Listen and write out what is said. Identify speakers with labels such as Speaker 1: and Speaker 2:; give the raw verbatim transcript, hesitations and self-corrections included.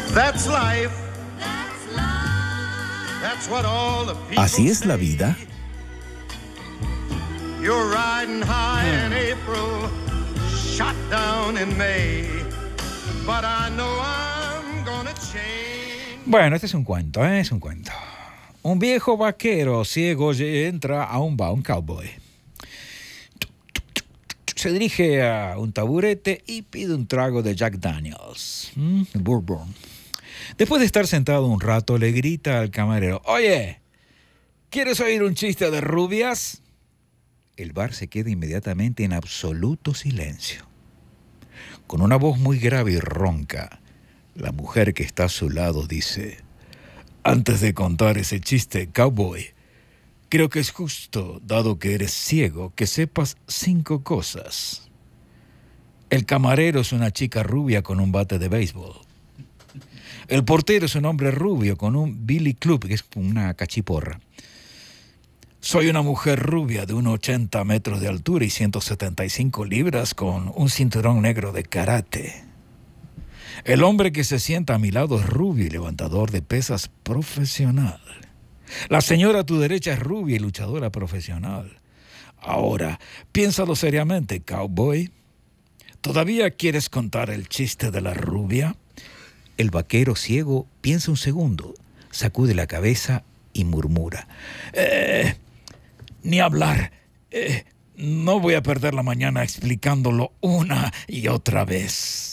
Speaker 1: That's life. That's what all the people
Speaker 2: Así es la vida.
Speaker 1: You're riding high in April, shot down in May, but I know I'm gonna change.
Speaker 3: Bueno, este es un cuento, ¿eh? Es un cuento. Un viejo vaquero ciego entra a un bar, un cowboy. Se dirige a un taburete y pide un trago de Jack Daniels, ¿Mm? Bourbon. Después de estar sentado un rato, le grita al camarero: «Oye, ¿quieres oír un chiste de rubias?» El bar se queda inmediatamente en absoluto silencio. Con una voz muy grave y ronca, la mujer que está a su lado dice: «Antes de contar ese chiste, cowboy, creo que es justo, dado que eres ciego, que sepas cinco cosas. El camarero es una chica rubia con un bate de béisbol. El portero es un hombre rubio con un billy club, que es una cachiporra. Soy una mujer rubia de unos ochenta metros de altura y ciento setenta y cinco libras con un cinturón negro de karate. El hombre que se sienta a mi lado es rubio y levantador de pesas profesional. La señora a tu derecha es rubia y luchadora profesional. Ahora, piénsalo seriamente, cowboy. ¿Todavía quieres contar el chiste de la rubia?» El vaquero ciego piensa un segundo, sacude la cabeza y murmura: Eh, ni hablar. Eh, no voy a perder la mañana explicándolo una y otra vez.